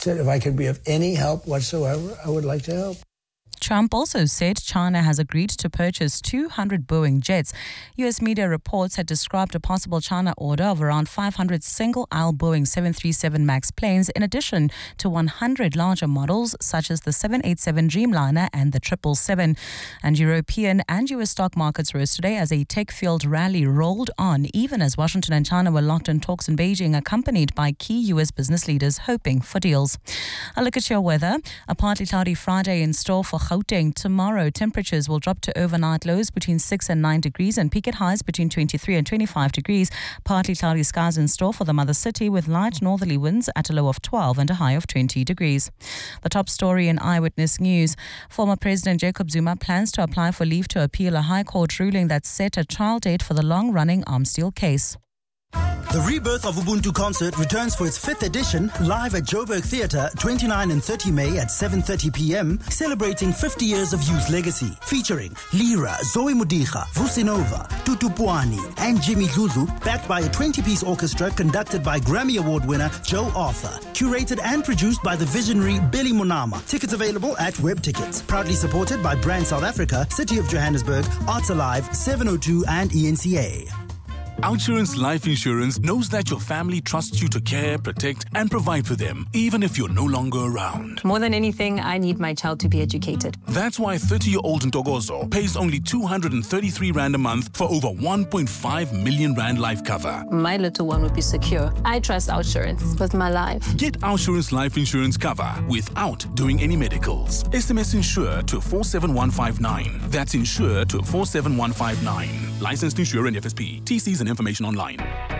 said if I could be of any help whatsoever, I would like to help. Trump also said China has agreed to purchase 200 Boeing jets. U.S. media reports had described a possible China order of around 500 single-aisle Boeing 737 MAX planes, in addition to 100 larger models such as the 787 Dreamliner and the 777. And European and U.S. stock markets rose today as a tech-fueled rally rolled on, even as Washington and China were locked in talks in Beijing, accompanied by key U.S. business leaders hoping for deals. A look at your weather. A partly cloudy Friday in store for Gauteng. Tomorrow, temperatures will drop to overnight lows between 6 and 9 degrees and peak at highs between 23 and 25 degrees. Partly cloudy skies in store for the mother city with light northerly winds at a low of 12 and a high of 20 degrees. The top story in Eyewitness News. Former President Jacob Zuma plans to apply for leave to appeal a High Court ruling that set a trial date for the long-running arms deal case. The Rebirth of Ubuntu concert returns for its 5th edition live at Joburg Theatre, 29 and 30 May at 7:30 p.m, celebrating 50 years of youth legacy. Featuring Lira, Zoe Mudiga, Vusinova, Tutu Puani and Jimmy Dludlu, backed by a 20-piece orchestra conducted by Grammy Award winner Joe Arthur. Curated and produced by the visionary Billy Munama. Tickets available at Web Tickets. Proudly supported by Brand South Africa, City of Johannesburg, Arts Alive, 702 and ENCA. Outsurance Life Insurance knows that your family trusts you to care, protect, and provide for them, even if you're no longer around. More than anything, I need my child to be educated. That's why 30-year-old Ntogozo pays only 233 Rand a month for over 1.5 million Rand life cover. My little one would be secure. I trust Outsurance with my life. Get Outsurance Life Insurance cover without doing any medicals. SMS Insure to 47159. That's Insure to 47159. Licensed Insurer and FSP. TCs and information online.